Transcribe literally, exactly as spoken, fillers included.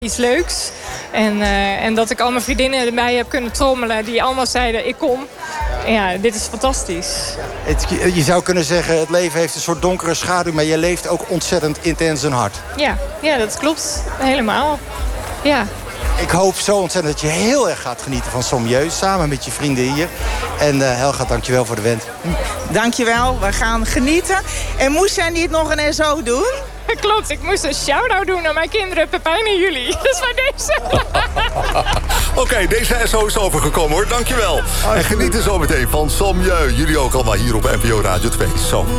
iets leuks. En, uh, en dat ik al mijn vriendinnen erbij heb kunnen trommelen... die allemaal zeiden, ik kom. Ja, dit is fantastisch. Het, je zou kunnen zeggen, het leven heeft een soort donkere schaduw... maar je leeft ook ontzettend intens en hard. Ja, ja, dat klopt. Helemaal. Ja. Ik hoop zo ontzettend dat je heel erg gaat genieten van Sommieu... samen met je vrienden hier. En uh, Helga, dankjewel voor de wenk. Dankjewel, we gaan genieten. En moest jij niet nog een S O doen? Klopt, ik moest een shout-out doen aan mijn kinderen Pepijn en jullie. Dat is bij deze. Oké, okay, deze S O is overgekomen hoor, dankjewel. En genieten zometeen van Sommieu. Jullie ook allemaal hier op N P O Radio twee. Zo.